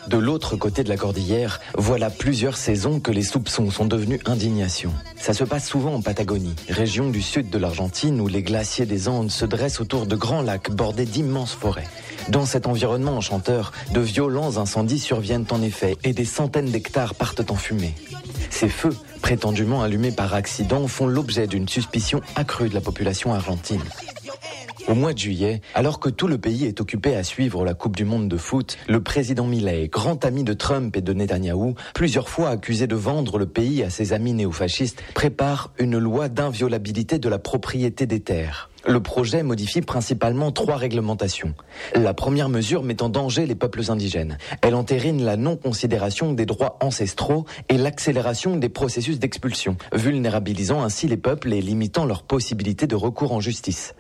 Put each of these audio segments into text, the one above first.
De l'autre côté de la cordillère, voilà plusieurs saisons que les soupçons sont devenus indignation. Ça se passe souvent en Patagonie, région du sud de l'Argentine où les glaciers des Andes se dressent autour de grands lacs bordés d'immenses forêts. Dans cet environnement enchanteur, de violents incendies surviennent en effet et des centaines d'hectares partent en fumée. Ces feux, prétendument allumés par accident, font l'objet d'une suspicion accrue de la population argentine. Au mois de juillet, alors que tout le pays est occupé à suivre la Coupe du Monde de foot, le président Milei, grand ami de Trump et de Netanyahou, plusieurs fois accusé de vendre le pays à ses amis néofascistes, prépare une loi d'inviolabilité de la propriété des terres. Le projet modifie principalement 3 réglementations. La première mesure met en danger les peuples indigènes. Elle entérine la non-considération des droits ancestraux et l'accélération des processus d'expulsion, vulnérabilisant ainsi les peuples et limitant leurs possibilités de recours en justice.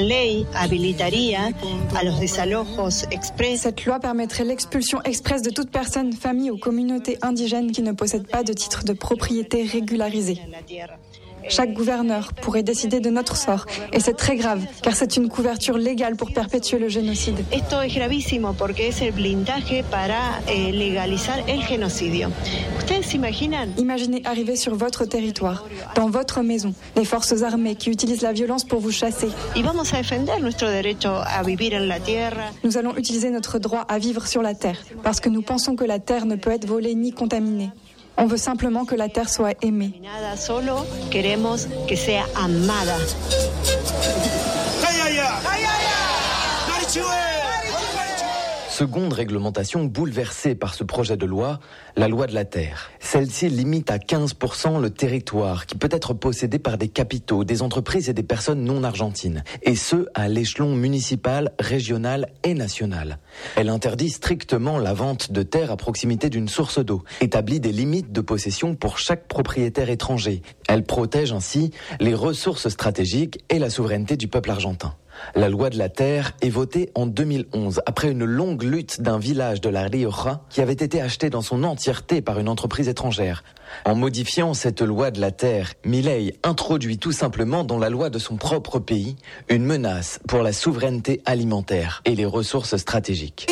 Cette loi permettrait l'expulsion expresse de toute personne, famille ou communauté indigène qui ne possède pas de titre de propriété régularisé. Chaque gouverneur pourrait décider de notre sort. Et c'est très grave, car c'est une couverture légale pour perpétuer le génocide. Esto es gravísimo porque es el blindaje para legalizar el genocidio. Ustedes se imaginan? Imaginez arriver sur votre territoire, dans votre maison, les forces armées qui utilisent la violence pour vous chasser. Y vamos a defender nuestro derecho a vivir en la tierra. Nous allons utiliser notre droit à vivre sur la terre, parce que nous pensons que la terre ne peut être volée ni contaminée. On veut simplement que la terre soit aimée. Solo queremos que sea amada. Seconde réglementation bouleversée par ce projet de loi, la loi de la terre. Celle-ci limite à 15% le territoire qui peut être possédé par des capitaux, des entreprises et des personnes non argentines. Et ce, à l'échelon municipal, régional et national. Elle interdit strictement la vente de terres à proximité d'une source d'eau, établit des limites de possession pour chaque propriétaire étranger. Elle protège ainsi les ressources stratégiques et la souveraineté du peuple argentin. La loi de la terre est votée en 2011, après une longue lutte d'un village de la Rioja qui avait été acheté dans son entièreté par une entreprise étrangère. En modifiant cette loi de la terre, Milei introduit tout simplement dans la loi de son propre pays une menace pour la souveraineté alimentaire et les ressources stratégiques.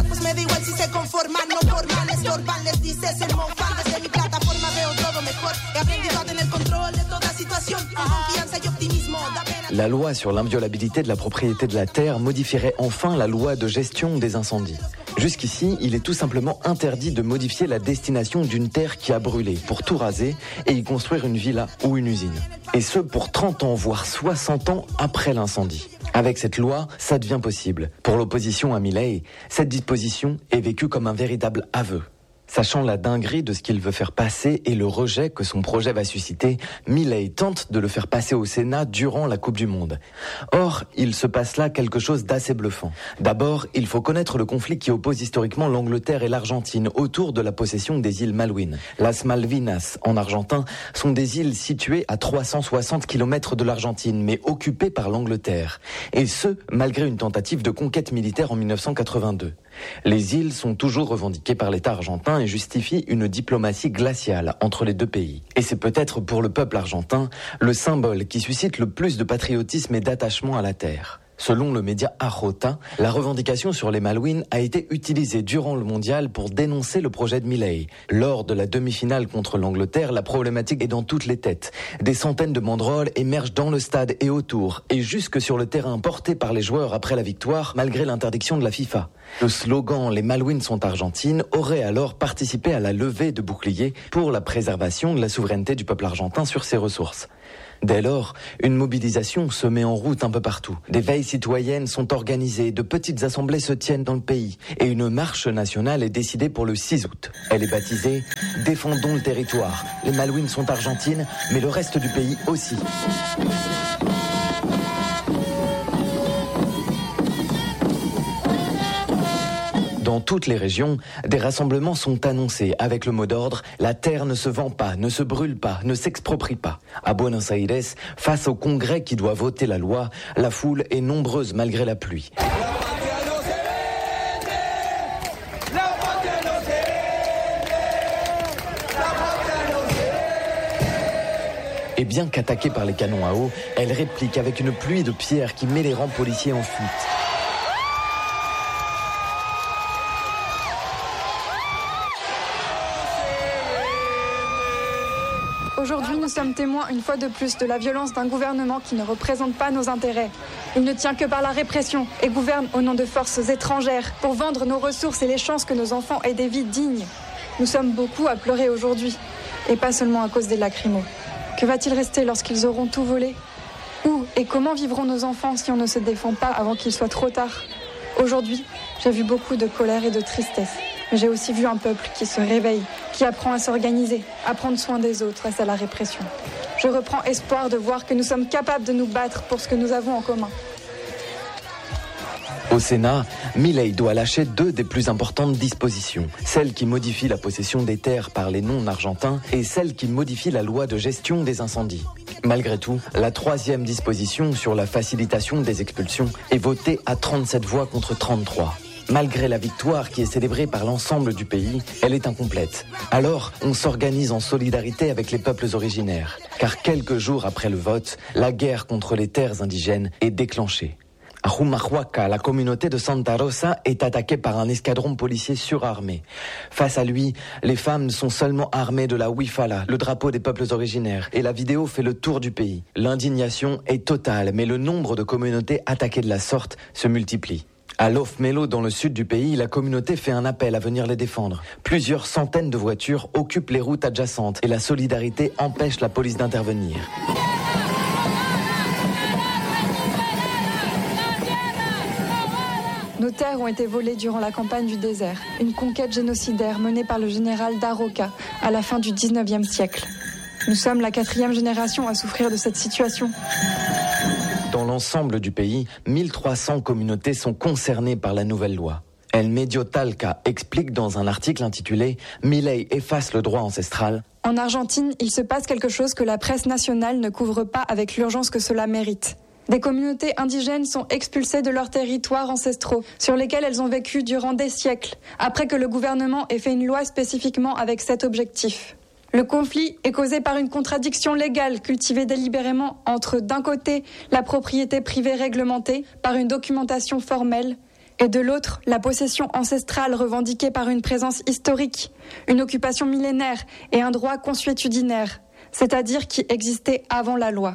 La loi sur l'inviolabilité de la propriété de la terre modifierait enfin la loi de gestion des incendies. Jusqu'ici, il est tout simplement interdit de modifier la destination d'une terre qui a brûlé pour tout raser et y construire une villa ou une usine. Et ce, pour 30 ans, voire 60 ans après l'incendie. Avec cette loi, ça devient possible. Pour l'opposition à Milei, cette disposition est vécue comme un véritable aveu. Sachant la dinguerie de ce qu'il veut faire passer et le rejet que son projet va susciter, Milei tente de le faire passer au Sénat durant la Coupe du Monde. Or, il se passe là quelque chose d'assez bluffant. D'abord, il faut connaître le conflit qui oppose historiquement l'Angleterre et l'Argentine autour de la possession des îles Malouines. Las Malvinas, en argentin, sont des îles situées à 360 km de l'Argentine, mais occupées par l'Angleterre. Et ce, malgré une tentative de conquête militaire en 1982. Les îles sont toujours revendiquées par l'État argentin et justifient une diplomatie glaciale entre les deux pays. Et c'est peut-être pour le peuple argentin le symbole qui suscite le plus de patriotisme et d'attachement à la terre. Selon le média AJ, la revendication sur les Malouines a été utilisée durant le mondial pour dénoncer le projet de Milei. Lors de la demi-finale contre l'Angleterre, la problématique est dans toutes les têtes. Des centaines de banderoles émergent dans le stade et autour, et jusque sur le terrain porté par les joueurs après la victoire, malgré l'interdiction de la FIFA. Le slogan « Les Malouines sont argentines » aurait alors participé à la levée de boucliers pour la préservation de la souveraineté du peuple argentin sur ses ressources. Dès lors, une mobilisation se met en route un peu partout. Des veilles citoyennes sont organisées, de petites assemblées se tiennent dans le pays et une marche nationale est décidée pour le 6 août. Elle est baptisée « Défendons le territoire ». Les Malouines sont argentines, mais le reste du pays aussi. Dans toutes les régions, des rassemblements sont annoncés avec le mot d'ordre « La terre ne se vend pas, ne se brûle pas, ne s'exproprie pas ». À Buenos Aires, face au Congrès qui doit voter la loi, la foule est nombreuse malgré la pluie. Et bien qu'attaquée par les canons à eau, elle réplique avec une pluie de pierres qui met les rangs policiers en fuite. Aujourd'hui, nous sommes témoins une fois de plus de la violence d'un gouvernement qui ne représente pas nos intérêts. Il ne tient que par la répression et gouverne au nom de forces étrangères pour vendre nos ressources et les chances que nos enfants aient des vies dignes. Nous sommes beaucoup à pleurer aujourd'hui, et pas seulement à cause des lacrymos. Que va-t-il rester lorsqu'ils auront tout volé ? Où et comment vivront nos enfants si on ne se défend pas avant qu'il soit trop tard ? Aujourd'hui, j'ai vu beaucoup de colère et de tristesse. Mais j'ai aussi vu un peuple qui se réveille, qui apprend à s'organiser, à prendre soin des autres face à la répression. Je reprends espoir de voir que nous sommes capables de nous battre pour ce que nous avons en commun. Au Sénat, Milei doit lâcher 2 des plus importantes dispositions. Celle qui modifie la possession des terres par les non-argentins et celle qui modifie la loi de gestion des incendies. Malgré tout, la 3e disposition sur la facilitation des expulsions est votée à 37 voix contre 33. Malgré la victoire qui est célébrée par l'ensemble du pays, elle est incomplète. Alors, on s'organise en solidarité avec les peuples originaires. Car quelques jours après le vote, la guerre contre les terres indigènes est déclenchée. À Humahuaca, la communauté de Santa Rosa est attaquée par un escadron policier surarmé. Face à lui, les femmes sont seulement armées de la huifala, le drapeau des peuples originaires, et la vidéo fait le tour du pays. L'indignation est totale, mais le nombre de communautés attaquées de la sorte se multiplie. À Los Melos, dans le sud du pays, la communauté fait un appel à venir les défendre. Plusieurs centaines de voitures occupent les routes adjacentes et la solidarité empêche la police d'intervenir. Nos terres ont été volées durant la campagne du désert, une conquête génocidaire menée par le général Daroca à la fin du 19e siècle. Nous sommes la 4e génération à souffrir de cette situation. Dans l'ensemble du pays, 1300 communautés sont concernées par la nouvelle loi. El Medio Talca explique dans un article intitulé « Milei efface le droit ancestral ». En Argentine, il se passe quelque chose que la presse nationale ne couvre pas avec l'urgence que cela mérite. Des communautés indigènes sont expulsées de leurs territoires ancestraux, sur lesquels elles ont vécu durant des siècles, après que le gouvernement ait fait une loi spécifiquement avec cet objectif. Le conflit est causé par une contradiction légale cultivée délibérément entre, d'un côté, la propriété privée réglementée par une documentation formelle, et de l'autre, la possession ancestrale revendiquée par une présence historique, une occupation millénaire et un droit consuétudinaire, c'est-à-dire qui existait avant la loi.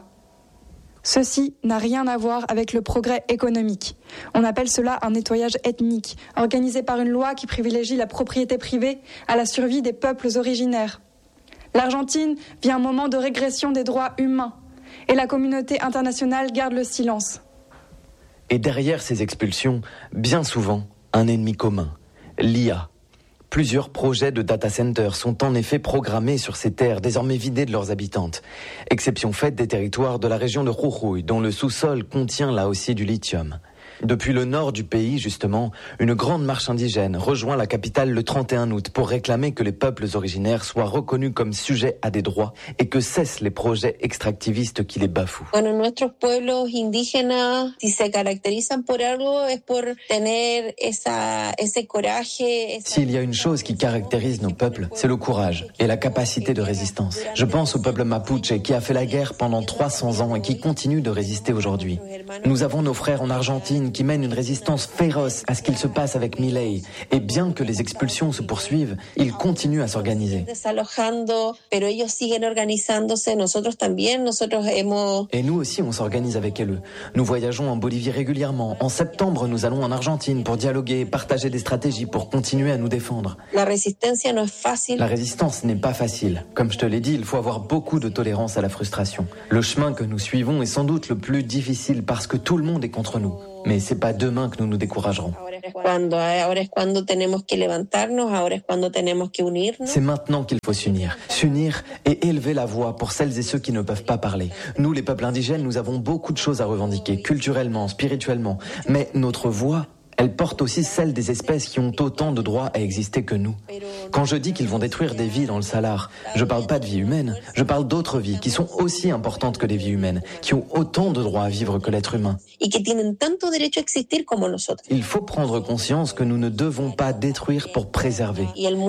Ceci n'a rien à voir avec le progrès économique. On appelle cela un nettoyage ethnique, organisé par une loi qui privilégie la propriété privée à la survie des peuples originaires. L'Argentine vit un moment de régression des droits humains, et la communauté internationale garde le silence. Et derrière ces expulsions, bien souvent, un ennemi commun, l'IA. Plusieurs projets de data centers sont en effet programmés sur ces terres désormais vidées de leurs habitantes. Exception faite des territoires de la région de Jujuy, dont le sous-sol contient là aussi du lithium. Depuis le nord du pays, justement, une grande marche indigène rejoint la capitale le 31 août pour réclamer que les peuples originaires soient reconnus comme sujets à des droits et que cessent les projets extractivistes qui les bafouent. Nuestros pueblos indígenas, si se caracterizan por algo, es por tener ese coraje. S'il y a une chose qui caractérise nos peuples, c'est le courage et la capacité de résistance. Je pense au peuple mapuche qui a fait la guerre pendant 300 ans et qui continue de résister aujourd'hui. Nous avons nos frères en Argentine qui mènent une résistance féroce à ce qu'il se passe avec Milei. Et bien que les expulsions se poursuivent, ils continuent à s'organiser. Et nous aussi, on s'organise avec eux. Nous voyageons en Bolivie régulièrement. En septembre, nous allons en Argentine pour dialoguer et partager des stratégies pour continuer à nous défendre. La résistance n'est pas facile. Comme je te l'ai dit, il faut avoir beaucoup de tolérance à la frustration. Le chemin que nous suivons est sans doute le plus difficile parce que tout le monde est contre nous. Mais c'est pas demain que nous nous découragerons. C'est maintenant qu'il faut s'unir. S'unir et élever la voix pour celles et ceux qui ne peuvent pas parler. Nous, les peuples indigènes, nous avons beaucoup de choses à revendiquer, culturellement, spirituellement. Mais notre voix, elle porte aussi celle des espèces qui ont autant de droits à exister que nous. Quand je dis qu'ils vont détruire des vies dans le Salar, je parle pas de vies humaines, je parle d'autres vies qui sont aussi importantes que les vies humaines, qui ont autant de droits à vivre que l'être humain. Il faut prendre conscience que nous ne devons pas détruire pour préserver.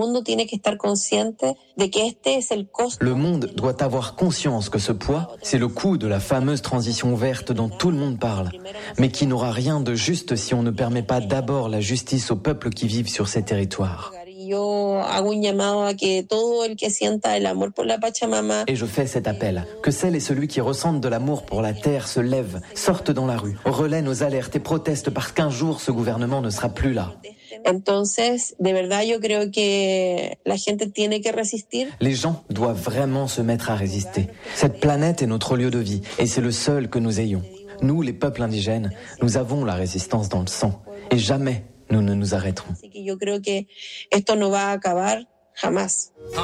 Le monde doit avoir conscience que ce poids, c'est le coût de la fameuse transition verte dont tout le monde parle, mais qui n'aura rien de juste si on ne permet pas d'abord la justice aux peuples qui vivent sur ces territoires. Et je fais cet appel, que celles et celui qui ressentent de l'amour pour la terre se lèvent, sortent dans la rue, relaient nos alertes et protestent parce qu'un jour ce gouvernement ne sera plus là. Entonces, de verdad yo creo que la gente tiene que resistir. Les gens doivent vraiment se mettre à résister. Cette planète est notre lieu de vie et c'est le seul que nous ayons. Nous, les peuples indigènes, nous avons la résistance dans le sang et jamais nous ne nous arrêterons. Así que yo creo que esto no va a acabar jamás.